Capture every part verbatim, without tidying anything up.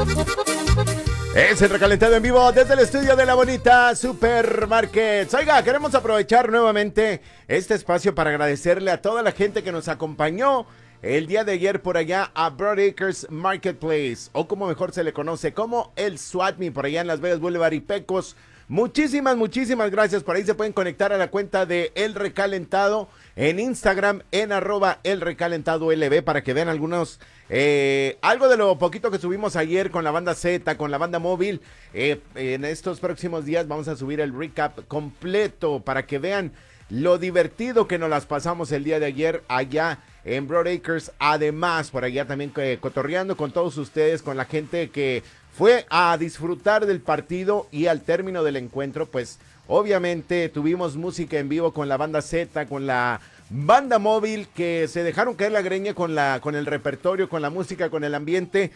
Es el recalentado en vivo desde el estudio de la bonita Supermarket. Oiga, queremos aprovechar nuevamente este espacio para agradecerle a toda la gente que nos acompañó el día de ayer por allá a Broadacres Marketplace, o como mejor se le conoce como el SWATMI, por allá en Las Vegas Boulevard y Pecos. Muchísimas, muchísimas gracias. Por ahí se pueden conectar a la cuenta de El Recalentado en Instagram, en arroba El Recalentado L B, para que vean algunos, eh, algo de lo poquito que subimos ayer con la banda Z, con la banda móvil. Eh, en estos próximos días vamos a subir el recap completo para que vean lo divertido que nos las pasamos el día de ayer allá en Broadacres. Además, por allá también eh, cotorreando con todos ustedes, con la gente que fue a disfrutar del partido, y al término del encuentro, pues obviamente tuvimos música en vivo con la banda Z, con la banda móvil, que se dejaron caer la greña con, la, con el repertorio, con la música, con el ambiente.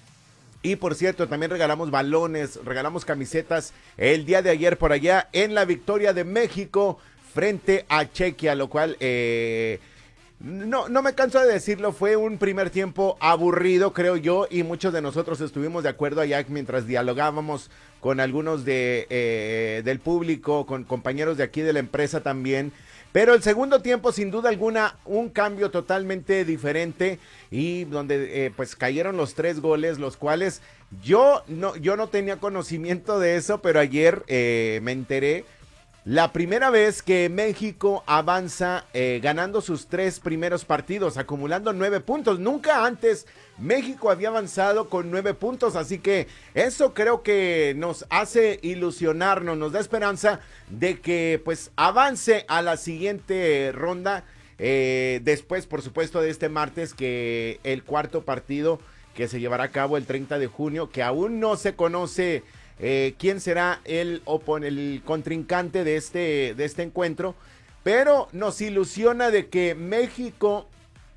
Y por cierto, también regalamos balones, regalamos camisetas el día de ayer por allá en la victoria de México frente a Chequia, lo cual... Eh, No, no me canso de decirlo, fue un primer tiempo aburrido, creo yo, y muchos de nosotros estuvimos de acuerdo allá mientras dialogábamos con algunos de, eh, del público, con compañeros de aquí de la empresa también. Pero el segundo tiempo, sin duda alguna, un cambio totalmente diferente, y donde eh, pues cayeron los tres goles, los cuales yo no, yo no tenía conocimiento de eso, pero ayer eh, me enteré. La primera vez que México avanza eh, ganando sus tres primeros partidos, acumulando nueve puntos. Nunca antes México había avanzado con nueve puntos, así que eso creo que nos hace ilusionarnos, nos da esperanza de que pues avance a la siguiente ronda. Eh, después, por supuesto, de este martes, que el cuarto partido que se llevará a cabo el treinta de junio, que aún no se conoce Eh, quién será el, opon el contrincante de este, de este encuentro, pero nos ilusiona de que México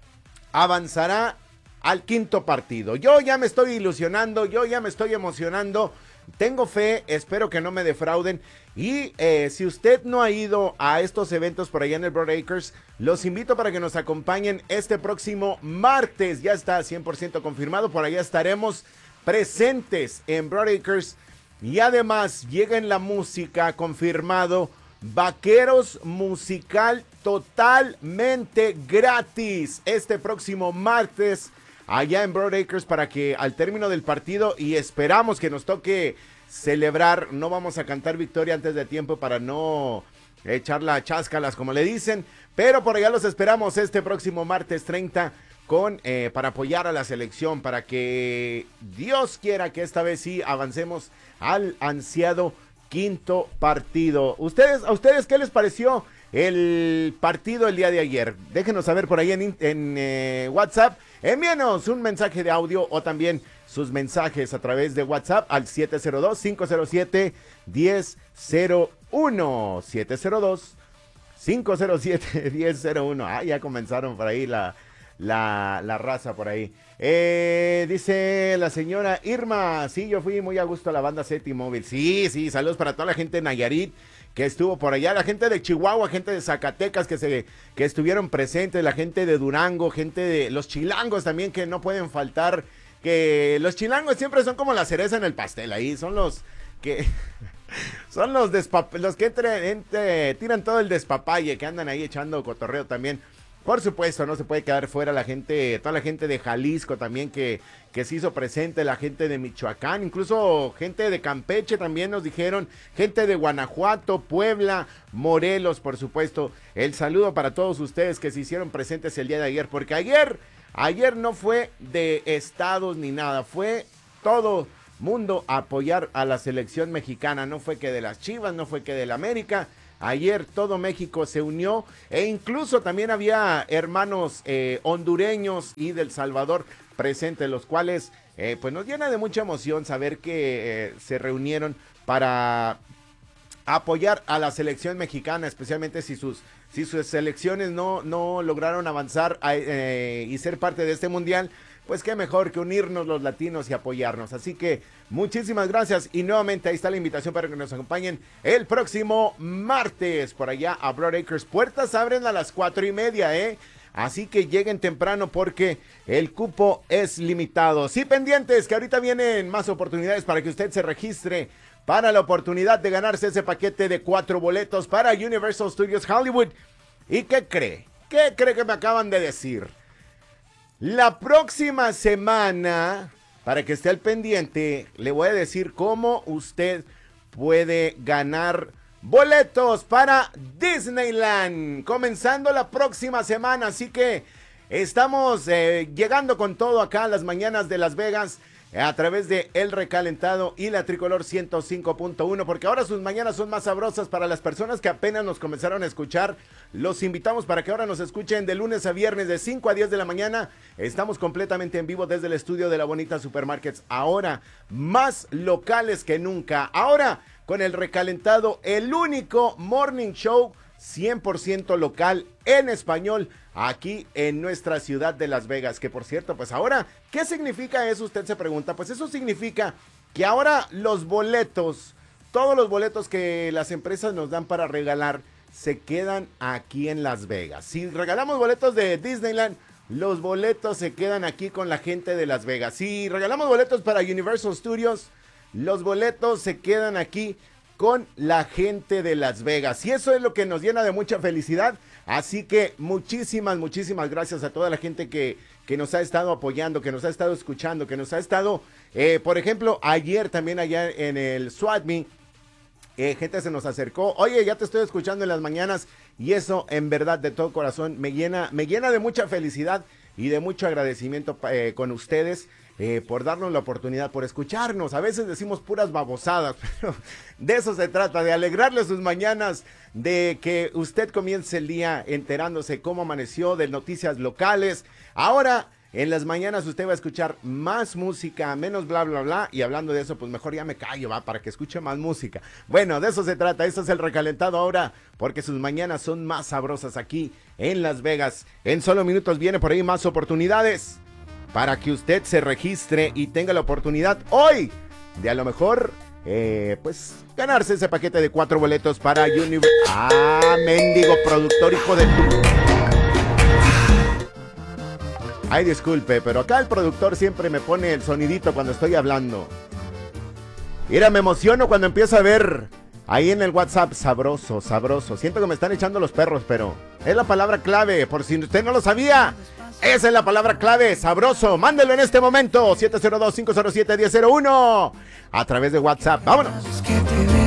avanzará al quinto partido. Yo ya me estoy ilusionando, yo ya me estoy emocionando, tengo fe, espero que no me defrauden. Y eh, si usted no ha ido a estos eventos por allá en el Broadacres, los invito para que nos acompañen este próximo martes. Ya está cien por ciento confirmado, por allá estaremos presentes en Broadacres. Y además llega en la música, confirmado, Vaqueros musical totalmente gratis este próximo martes allá en Broadacres, para que al término del partido, y esperamos que nos toque celebrar, no vamos a cantar victoria antes de tiempo para no echar la cháscalas como le dicen, pero por allá los esperamos este próximo martes treinta con, eh, para apoyar a la selección, para que Dios quiera que esta vez sí avancemos al ansiado quinto partido. ¿Ustedes, a ustedes qué les pareció el partido el día de ayer? Déjenos saber por ahí en, en eh, WhatsApp. Envíenos un mensaje de audio o también sus mensajes a través de WhatsApp al siete cero dos, cinco cero siete, uno cero cero uno. siete cero dos, cinco cero siete, uno cero cero uno. Ah, ya comenzaron por ahí la... La, la raza por ahí. Eh, dice la señora Irma, sí, yo fui muy a gusto a la banda Z y Móvil. Sí, sí, saludos para toda la gente de Nayarit que estuvo por allá, la gente de Chihuahua, gente de Zacatecas que se que estuvieron presentes, la gente de Durango, gente de los chilangos también, que no pueden faltar, que los chilangos siempre son como la cereza en el pastel, ahí son los que son los, los que entre, entre, tiran todo el despapalle, que andan ahí echando cotorreo también. Por supuesto, no se puede quedar fuera la gente, toda la gente de Jalisco también que, que se hizo presente, la gente de Michoacán, incluso gente de Campeche también nos dijeron, gente de Guanajuato, Puebla, Morelos, por supuesto. El saludo para todos ustedes que se hicieron presentes el día de ayer, porque ayer, ayer no fue de estados ni nada, fue todo mundo a apoyar a la selección mexicana, no fue que de las Chivas, no fue que de la América. Ayer todo México se unió, e incluso también había hermanos eh, hondureños y del Salvador presentes, los cuales eh, pues nos llena de mucha emoción saber que eh, se reunieron para apoyar a la selección mexicana, especialmente si sus, si sus selecciones no, no lograron avanzar a, eh, y ser parte de este mundial. Pues qué mejor que unirnos los latinos y apoyarnos. Así que muchísimas gracias, y nuevamente ahí está la invitación para que nos acompañen el próximo martes por allá a Broadacres. Puertas abren a las cuatro y media, ¿eh? así que lleguen temprano porque el cupo es limitado. Sí, pendientes, que ahorita vienen más oportunidades para que usted se registre para la oportunidad de ganarse ese paquete de cuatro boletos para Universal Studios Hollywood. ¿Y qué cree? ¿Qué cree que me acaban de decir? La próxima semana, para que esté al pendiente, le voy a decir cómo usted puede ganar boletos para Disneyland, comenzando la próxima semana. Así que estamos eh, llegando con todo acá a las mañanas de Las Vegas, a través de El Recalentado y la Tricolor ciento cinco punto uno, porque ahora sus mañanas son más sabrosas. Para las personas que apenas nos comenzaron a escuchar, los invitamos para que ahora nos escuchen de lunes a viernes de cinco a diez de la mañana. Estamos completamente en vivo desde el estudio de La Bonita Supermarkets, ahora más locales que nunca. Ahora con El Recalentado, el único morning show cien por ciento local en español aquí en nuestra ciudad de Las Vegas. Que por cierto, pues ahora, ¿qué significa eso? Usted se pregunta. Pues eso significa que ahora los boletos, todos los boletos que las empresas nos dan para regalar, se quedan aquí en Las Vegas. Si regalamos boletos de Disneyland, los boletos se quedan aquí con la gente de Las Vegas. Si regalamos boletos para Universal Studios, los boletos se quedan aquí con la gente de Las Vegas. Y eso es lo que nos llena de mucha felicidad. Así que muchísimas, muchísimas gracias a toda la gente que, que nos ha estado apoyando, que nos ha estado escuchando, que nos ha estado, eh, por ejemplo, ayer también allá en el Swat Me, eh, gente se nos acercó. Oye, ya te estoy escuchando en las mañanas, y eso en verdad de todo corazón me llena, me llena de mucha felicidad y de mucho agradecimiento eh, con ustedes. Eh, por darnos la oportunidad, por escucharnos. A veces decimos puras babosadas, pero de eso se trata, de alegrarle sus mañanas, de que usted comience el día enterándose cómo amaneció, de noticias locales. Ahora, en las mañanas usted va a escuchar más música, menos bla, bla, bla, y hablando de eso, pues mejor ya me callo, va, para que escuche más música. Bueno, de eso se trata, eso es El Recalentado ahora, porque sus mañanas son más sabrosas aquí en Las Vegas. En solo minutos viene por ahí más oportunidades para que usted se registre y tenga la oportunidad hoy de a lo mejor, eh, pues, ganarse ese paquete de cuatro boletos para Universal. Ah, mendigo productor, hijo de tu... Ay, disculpe, pero acá el productor siempre me pone el sonidito cuando estoy hablando. Mira, me emociono cuando empiezo a ver ahí en el WhatsApp, sabroso, sabroso. Siento que me están echando los perros, pero es la palabra clave, por si usted no lo sabía. Esa es la palabra clave, sabroso. Mándelo en este momento, siete cero dos, cinco cero siete, uno cero uno, a través de WhatsApp. ¡Vámonos!